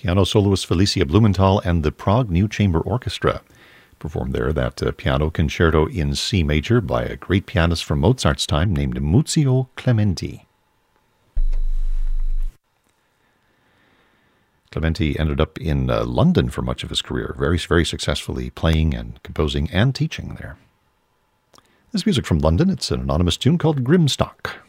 piano soloist Felicia Blumenthal and the Prague New Chamber Orchestra performed there that piano concerto in C major by a great pianist from Mozart's time named Muzio Clementi. Clementi ended up in London for much of his career, very, very successfully playing and composing and teaching there. This music from London, it's an anonymous tune called Grimstock.